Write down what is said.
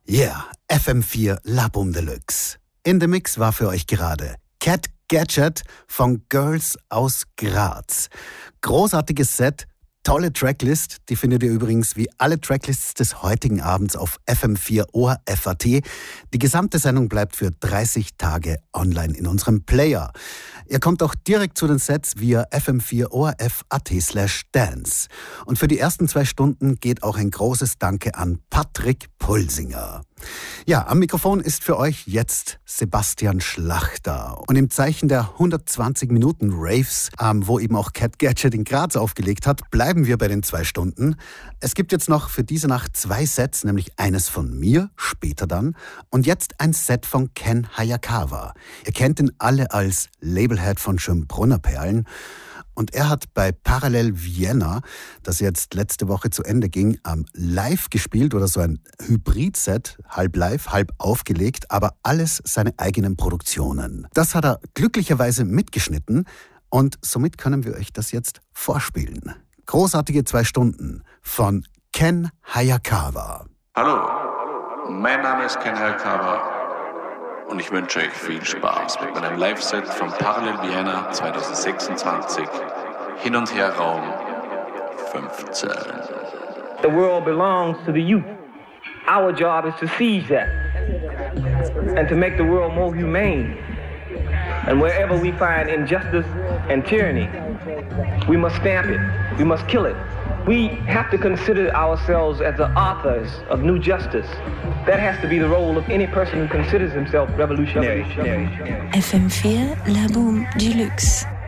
Yeah, FM4 Labum Deluxe. In the Mix war für euch gerade Cat Gadget von Girls aus Graz. Großartiges Set, tolle Tracklist, die findet ihr übrigens wie alle Tracklists des heutigen Abends auf FM4 ORF.at. Die gesamte Sendung bleibt für 30 Tage online in unserem Player. Ihr kommt auch direkt zu den Sets via FM4 ORF.at/dance. Und für die ersten 2 Stunden geht auch ein großes Danke an Patrick Pulsinger. Ja, am Mikrofon ist für euch jetzt Sebastian Schlachter. Und im Zeichen der 120 Minuten Raves, wo eben auch Cat Gadget in Graz aufgelegt hat, bleiben wir bei den 2 Stunden. Es gibt jetzt noch für diese Nacht 2 Sets, nämlich eines von mir, später dann, und jetzt ein Set von Ken Hayakawa. Ihr kennt ihn alle als Labelhead von Schönbrunner Perlen. Und er hat bei Parallel Vienna, das jetzt letzte Woche zu Ende ging, live gespielt oder so ein Hybrid-Set, halb live, halb aufgelegt, aber alles seine eigenen Produktionen. Das hat er glücklicherweise mitgeschnitten und somit können wir euch das jetzt vorspielen. Großartige 2 Stunden von Ken Hayakawa. Hallo, mein Name ist Ken Hayakawa und ich wünsche euch viel Spaß mit meinem Live-Set von Parallel Vienna 2026. Hin und her Raum 15. The world belongs to the youth. Our job is to seize that and to make the world more humane. And wherever we find injustice and tyranny, we must stamp it. We must kill it. We have to consider ourselves as the authors of new justice. That has to be the role of any person who considers himself revolutionary. FM4 Labum Deluxe.